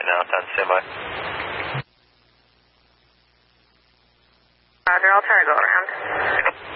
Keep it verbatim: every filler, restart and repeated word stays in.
right now. ten, stand by. Roger, I'll try to go around.